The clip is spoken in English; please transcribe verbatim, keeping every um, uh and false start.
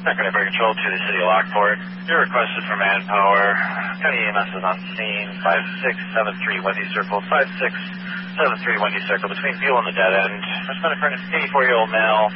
Secretary Air Control to the City of Lockport. You're requested for manpower. County E M S is on scene. five six seven three Wendy Circle. five six seven three Wendy Circle between Buell and the dead end. Responding for an eighty-four-year-old male.